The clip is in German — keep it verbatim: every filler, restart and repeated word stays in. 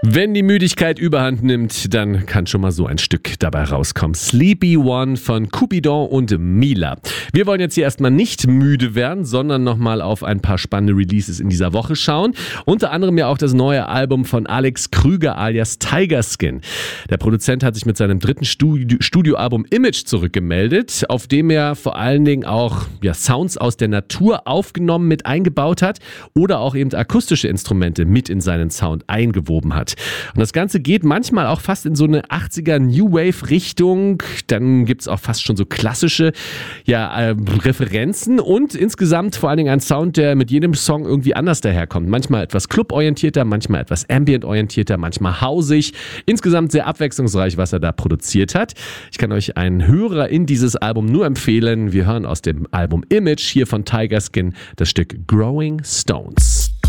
Wenn die Müdigkeit überhand nimmt, dann kann schon mal so ein Stück dabei rauskommen. Sleepy One von Cupidon und Mila. Wir wollen jetzt hier erstmal nicht müde werden, sondern nochmal auf ein paar spannende Releases in dieser Woche schauen. Unter anderem ja auch das neue Album von Alex Krüger alias Tigerskin. Der Produzent hat sich mit seinem dritten Studi- Studioalbum Image zurückgemeldet, auf dem er vor allen Dingen auch ja, Sounds aus der Natur aufgenommen mit eingebaut hat oder auch eben akustische Instrumente mit in seinen Sound eingewoben hat. Und das Ganze geht manchmal auch fast in so eine achtziger New Wave Richtung. Dann gibt es auch fast schon so klassische ja, äh, Referenzen und insgesamt vor allen Dingen ein Sound, der mit jedem Song irgendwie anders daherkommt. Manchmal etwas cluborientierter, manchmal etwas ambient-orientierter, manchmal hausig. Insgesamt sehr abwechslungsreich, was er da produziert hat. Ich kann euch einen Hörer in dieses Album nur empfehlen. Wir hören aus dem Album Image hier von Tigerskin das Stück Growing Stones.